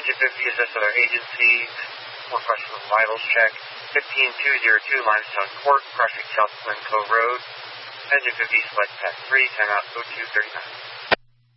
Engine 50, assist other agency. Request for vitals check. 15202 Limestone Court, crossing South Glen Cove Road. Engine 50, select path 3, time out 0239.